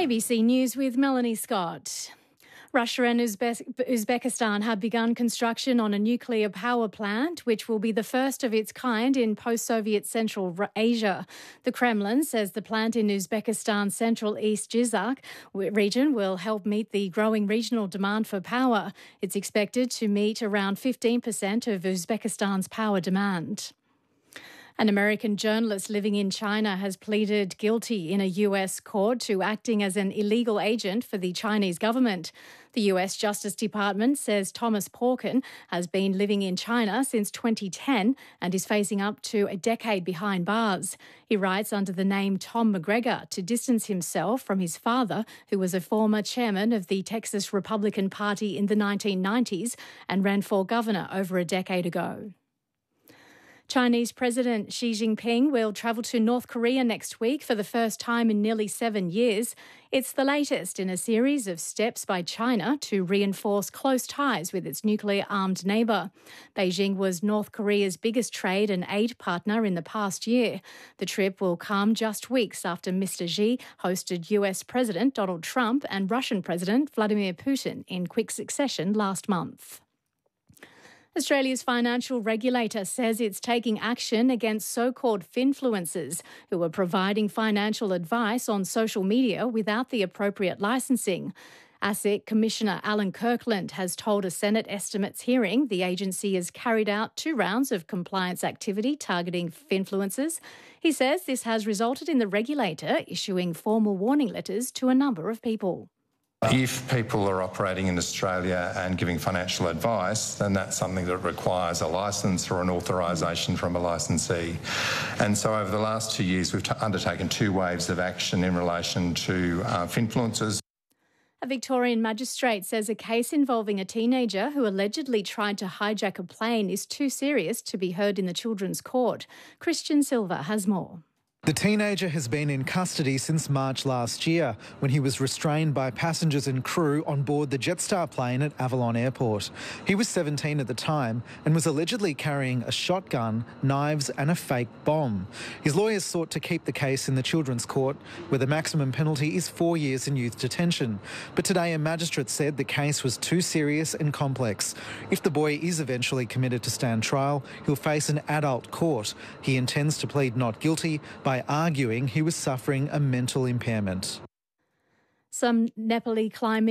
ABC News with Melanie Scott. Russia and Uzbekistan have begun construction on a nuclear power plant, which will be the first of its kind in post-Soviet Central Asia. The Kremlin says the plant in Uzbekistan's central East Jizak region will help meet the growing regional demand for power. It's expected to meet around 15% of Uzbekistan's power demand. An American journalist living in China has pleaded guilty in a US court to acting as an illegal agent for the Chinese government. The US Justice Department says Thomas Porkin has been living in China since 2010 and is facing up to a decade behind bars. He writes under the name Tom McGregor to distance himself from his father, who was a former chairman of the Texas Republican Party in the 1990s and ran for governor over a decade ago. Chinese President Xi Jinping will travel to North Korea next week for the first time in nearly 7 years. It's the latest in a series of steps by China to reinforce close ties with its nuclear-armed neighbour. Beijing was North Korea's biggest trade and aid partner in the past year. The trip will come just weeks after Mr. Xi hosted US President Donald Trump and Russian President Vladimir Putin in quick succession last month. Australia's financial regulator says it's taking action against so-called finfluencers who are providing financial advice on social media without the appropriate licensing. ASIC Commissioner Alan Kirkland has told a Senate estimates hearing the agency has carried out 2 rounds of compliance activity targeting finfluencers. He says this has resulted in the regulator issuing formal warning letters to a number of people. If people are operating in Australia and giving financial advice, then that's something that requires a licence or an authorisation from a licensee. And so over the last 2 years, we've undertaken 2 waves of action in relation to finfluencers. A Victorian magistrate says a case involving a teenager who allegedly tried to hijack a plane is too serious to be heard in the Children's Court. Christian Silva has more. The teenager has been in custody since March last year, when he was restrained by passengers and crew on board the Jetstar plane at Avalon Airport. He was 17 at the time and was allegedly carrying a shotgun, knives and a fake bomb. His lawyers sought to keep the case in the Children's Court, where the maximum penalty is 4 years in youth detention. But today a magistrate said the case was too serious and complex. If the boy is eventually committed to stand trial, he'll face an adult court. He intends to plead not guilty by arguing he was suffering a mental impairment. Some Nepali climbing